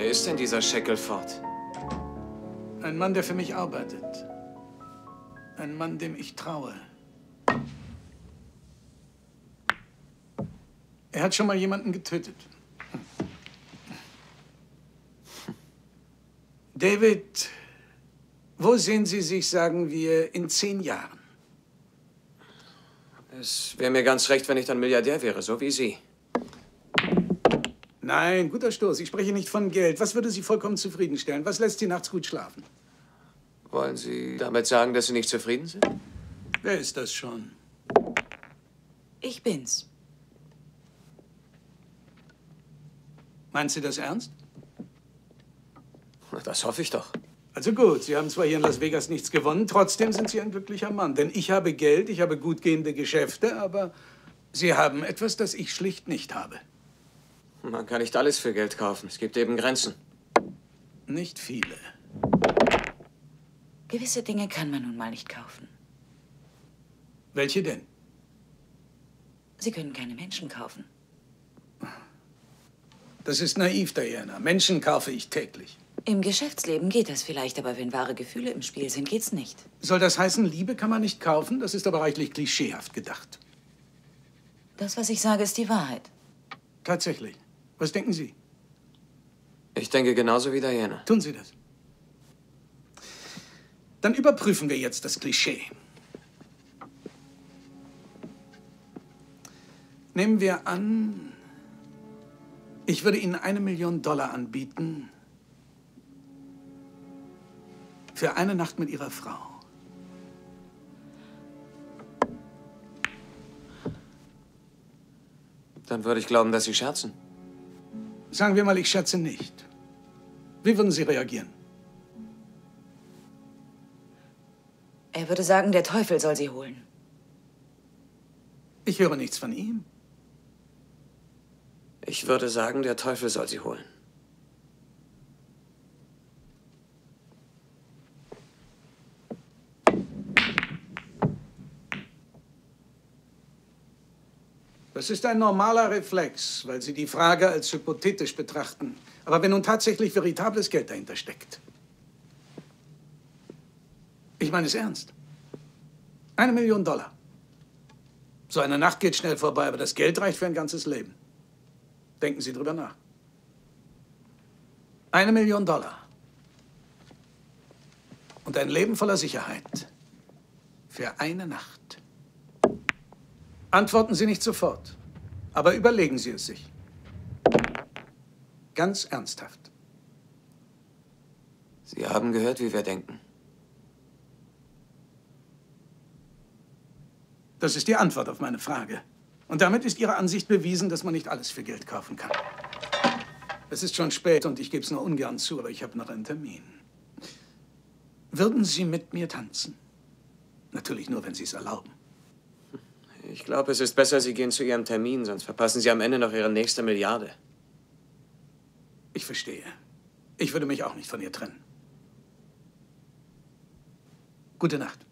Wer ist denn dieser Shackelford? Ein Mann, der für mich arbeitet. Ein Mann, dem ich traue. Er hat schon mal jemanden getötet. David, wo sehen Sie sich, sagen wir, in 10 Jahren? Es wäre mir ganz recht, wenn ich dann Milliardär wäre, so wie Sie. Nein, guter Stoß. Ich spreche nicht von Geld. Was würde Sie vollkommen zufriedenstellen? Was lässt Sie nachts gut schlafen? Wollen Sie damit sagen, dass Sie nicht zufrieden sind? Wer ist das schon? Ich bin's. Meint Sie das ernst? Das hoffe ich doch. Also gut, Sie haben zwar hier in Las Vegas nichts gewonnen, trotzdem sind Sie ein glücklicher Mann. Denn ich habe Geld, ich habe gut gehende Geschäfte, aber Sie haben etwas, das ich schlicht nicht habe. Man kann nicht alles für Geld kaufen. Es gibt eben Grenzen. Nicht viele. Gewisse Dinge kann man nun mal nicht kaufen. Welche denn? Sie können keine Menschen kaufen. Das ist naiv, Diana. Menschen kaufe ich täglich. Im Geschäftsleben geht das vielleicht, aber wenn wahre Gefühle im Spiel sind, geht's nicht. Soll das heißen, Liebe kann man nicht kaufen? Das ist aber reichlich klischeehaft gedacht. Das, was ich sage, ist die Wahrheit. Tatsächlich. Was denken Sie? Ich denke genauso wie Diana. Tun Sie das. Dann überprüfen wir jetzt das Klischee. Nehmen wir an, ich würde Ihnen $1 Million anbieten für eine Nacht mit Ihrer Frau. Dann würde ich glauben, dass Sie scherzen. Sagen wir mal, ich schätze nicht. Wie würden Sie reagieren? Er würde sagen, der Teufel soll sie holen. Ich höre nichts von ihm. Ich würde sagen, der Teufel soll sie holen. Das ist ein normaler Reflex, weil Sie die Frage als hypothetisch betrachten. Aber wenn nun tatsächlich veritables Geld dahinter steckt. Ich meine es ernst. $1 Million. So eine Nacht geht schnell vorbei, aber das Geld reicht für ein ganzes Leben. Denken Sie drüber nach. $1 Million. Und ein Leben voller Sicherheit. Für eine Nacht. Antworten Sie nicht sofort, aber überlegen Sie es sich. Ganz ernsthaft. Sie haben gehört, wie wir denken. Das ist die Antwort auf meine Frage. Und damit ist Ihre Ansicht bewiesen, dass man nicht alles für Geld kaufen kann. Es ist schon spät und ich gebe es nur ungern zu, aber ich habe noch einen Termin. Würden Sie mit mir tanzen? Natürlich nur, wenn Sie es erlauben. Ich glaube, es ist besser, Sie gehen zu Ihrem Termin, sonst verpassen Sie am Ende noch Ihre nächste Milliarde. Ich verstehe. Ich würde mich auch nicht von ihr trennen. Gute Nacht.